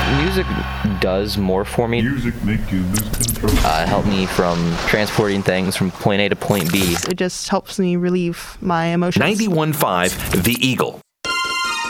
Music does more for me. Music make you lose control. Help me from transporting things from point A to point B. It just helps me relieve my emotions. 91.5 The Eagle.